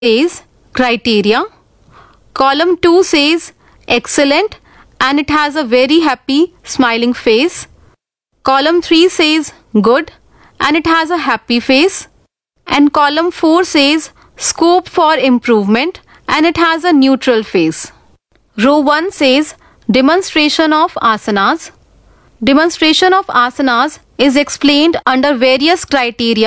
says criteria. Column 2 says excellent and it has a very happy smiling face. Column 3 says good and it has a happy face. And column 4 says scope for improvement and it has a neutral face. Row 1 says demonstration of asanas. Demonstration of asanas is explained under various criteria